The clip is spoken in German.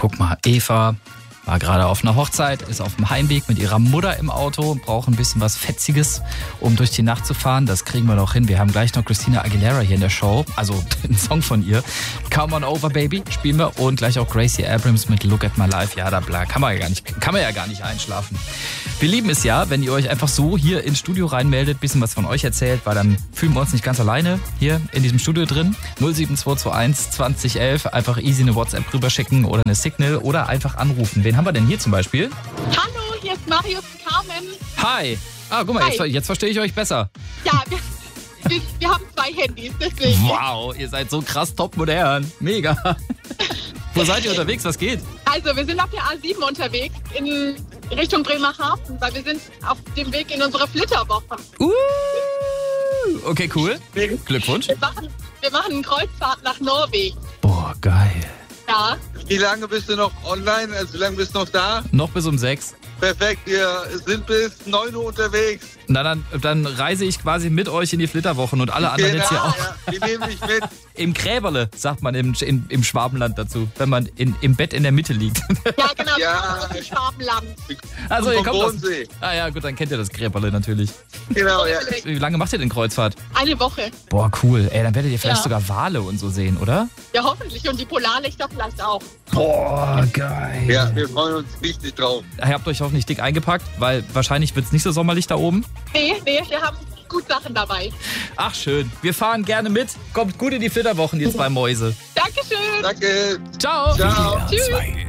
Guck mal, Eva war gerade auf einer Hochzeit, ist auf dem Heimweg mit ihrer Mutter im Auto und braucht ein bisschen was Fetziges, um durch die Nacht zu fahren. Das kriegen wir doch hin. Wir haben gleich noch Christina Aguilera hier in der Show, also einen Song von ihr. Come on over, baby, spielen wir. Und gleich auch Gracie Abrams mit Look at my life. Ja, da kann man ja gar nicht einschlafen. Wir lieben es ja, wenn ihr euch einfach so hier ins Studio reinmeldet, bisschen was von euch erzählt, weil dann fühlen wir uns nicht ganz alleine hier in diesem Studio drin. 07221 2011, einfach easy eine WhatsApp rüberschicken oder eine Signal oder einfach anrufen. Wen haben wir denn hier zum Beispiel? Hallo, hier ist Marius und Carmen. Hi. Ah, guck mal, jetzt verstehe ich euch besser. Ja, wir haben 2 Handys, deswegen. Wow, ihr seid so krass topmodern. Mega. Wo seid ihr unterwegs? Was geht? Also, wir sind auf der A7 unterwegs in Richtung Bremerhaven, weil wir sind auf dem Weg in unsere Flitterwoche. Okay, cool. Glückwunsch. Wir machen eine Kreuzfahrt nach Norwegen. Boah, geil. Ja. Wie lange bist du noch online? Also wie lange bist du noch da? Noch bis um 6. Perfekt, wir sind bis 9 Uhr unterwegs. Na, dann reise ich quasi mit euch in die Flitterwochen und alle anderen jetzt hier auch. Ja, wir nehmen dich mit. Im Gräberle, sagt man im Schwabenland dazu, wenn man im Bett in der Mitte liegt. Ja, genau, Ja. aus dem Schwabenland. Also ihr Vom kommt aus... Bodensee. Ah ja, gut, dann kennt ihr das Gräberle natürlich. Genau, ja. Wie lange macht ihr denn Kreuzfahrt? Eine Woche. Boah, cool. Ey, dann werdet ihr vielleicht Ja. sogar Wale und so sehen, oder? Ja, hoffentlich. Und die Polarlichter vielleicht auch. Boah, geil. Ja, wir freuen uns richtig drauf. Ihr habt euch hoffentlich dick eingepackt, weil wahrscheinlich wird es nicht so sommerlich da oben. Nee, wir haben gut Sachen dabei. Ach schön, wir fahren gerne mit. Kommt gut in die Flitterwochen, ihr 2 Mäuse. Dankeschön. Danke. Ciao. Ciao. Tschüss.